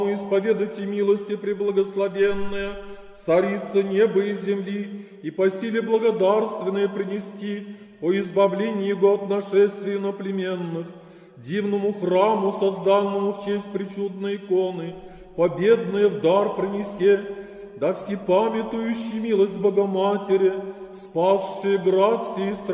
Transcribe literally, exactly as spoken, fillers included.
исповедайте милости преблагословенная, Царица неба и земли, и по силе благодарственное принести о избавлении Его от нашествия иноплеменных, дивному храму, созданному в честь причудной иконы, победное в дар принесе, да всепамятующий милость Богоматери, спасшие град сей